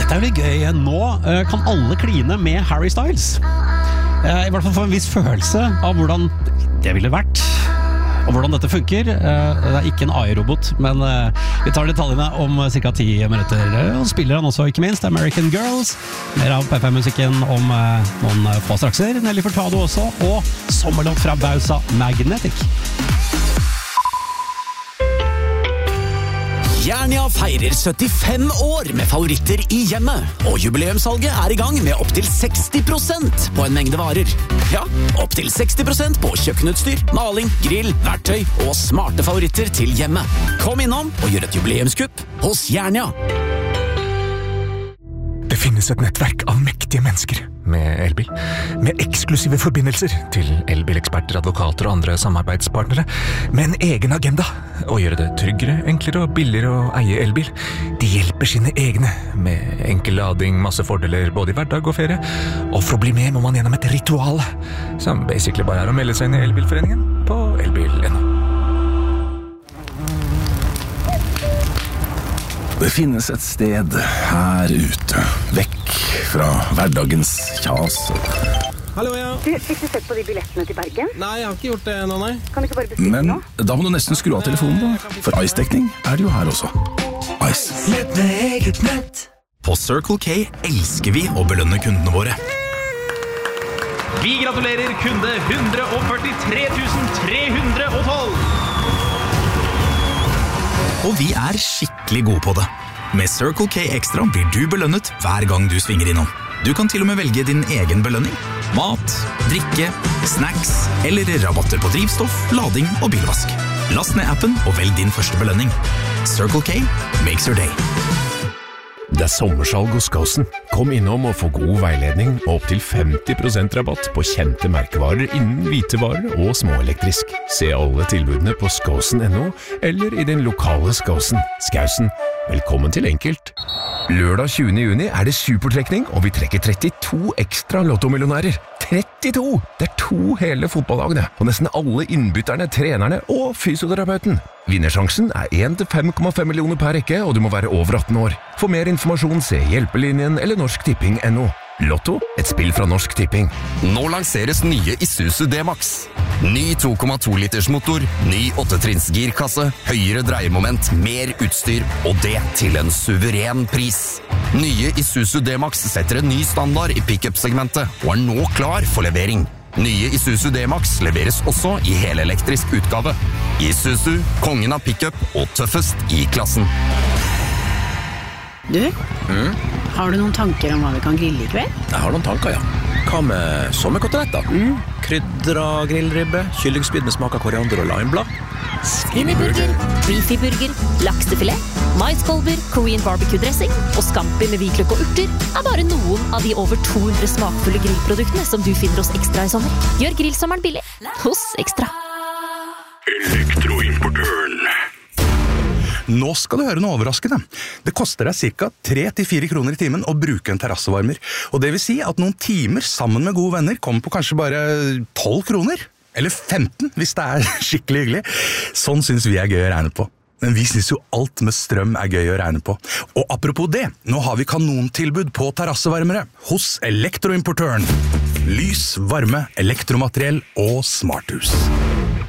Dette litt gøy. Nå kan alle kline med Harry Styles. I hvert fall få en viss følelse av hvordan det ville vært, og hvordan dette funker. Det ikke en AI-robot, men vi tar detaljene om cirka 10 minutter. Og spiller han også, ikke minst, American Girls. Mer av PP-musikken om noen få strakser. Nelly Furtado også, og sommerlåt fra Bausa, Magnetic. Jernia feirer 75 år med favoritter i hjemmet, og jubileumssalget I gang med opp til 60% på en mengde varer. Ja, opp til 60% på kjøkkenutstyr, maling, grill, verktøy og smarte favoritter til hjemmet. Kom innom og gjør et jubileumskupp hos Jernia. Det finnes et nettverk av mektige mennesker med elbil, med eksklusive forbindelser til elbileksperter, advokater og andre samarbeidspartnere, med en egen agenda å gjøre det tryggere, enklere og billigere å eie elbil. De hjelper sine egne med enkel lading, masse fordeler både I hverdag og ferie, og for å bli med må man gjennom et ritual, som basically bare å melde seg inn I elbilforeningen på elbil.no. Det finnes et sted her ute, vekk fra hverdagens kjas. Hallo, ja. Du, fikk du sett på de billettene til Bergen? Nei, jeg har ikke gjort det nå, nei. Kan du ikke bare bestille Men nå? da må du nesten skru av telefonen da, for Ice-dekning det jo her også. Ice. Nett med eget nett. På Circle K elsker vi å belønne kundene våre. Vi gratulerer kunde 143 312! Og vi skikkelig gode på det. Med Circle K Extra blir du belønnet hver gang du svinger innom. Du kan til og med velge din egen belønning. Mat, drikke, snacks eller rabatter på drivstoff, lading og bilvask. Last ned appen og velg din første belønning. Circle K makes your day. Det sommersalg hos Skåsen. Kom innom og få god veiledning og opp til 50% rabatt på kjente merkevarer innen hvitevarer og småelektrisk. Se alle tilbudene på skåsen.no eller I din lokale Skåsen. Skåsen, velkommen til enkelt. Lørdag 20. juni det supertrekning, og vi trekker 32 ekstra lottomillionærer. 32! Det 2 hele fotballagene, og nesten alle innbytterne, trenerne og fysioterapeuten. Vinnersjansen 1 til 5,5 millioner per rekke, og du må være over 18 år. For mer informasjon se Hjelpelinjen eller norsktipping.no. Lotto, et spill fra Norsk Tipping. Nå lanseres nye Isuzu D-Max. Ny 2,2 liters motor, ny 8-trinns girkasse, høyere dreiemoment, mer utstyr, og det til en suveren pris. Nye Isuzu D-Max setter en ny standard I pick-up-segmentet, og nå klar for levering. Nye Isuzu D-Max leveres også I helelektrisk utgave. Isuzu, kongen av pick-up og tøffest I klassen. Du, har du noen tanker om hva vi kan grille I kveld? Jeg har noen tanker, ja. Hva med sommerkoteletter? Krydra grillribbe, kyllingspyd med smak av koriander og limeblad. Skinnyburger, beefyburger, laksefilet, maiskolber, Korean barbecue-dressing og scampi med hvitløk og urter bare noen av de over 200 smakfulle grillproduktene som du finner hos Extra I sommer. Gjør grillsommeren billig hos Extra. Elektroimportøren. Nå skal du høre noe overraskende. Det koster deg ca. 3-4 kroner I timen å bruke en terrassevarmer. Og det vil si at noen timer sammen med gode venner kommer på kanskje bare 12 kroner. Eller 15 hvis det skikkelig hyggelig. Sånn synes vi gøy å regne på. Men vi synes jo alt med strøm gøy å regne på. Og apropos det, nå har vi kanontilbud på terrassevarmere hos Elektroimportøren. Lys, varme, elektromateriell og smarthus.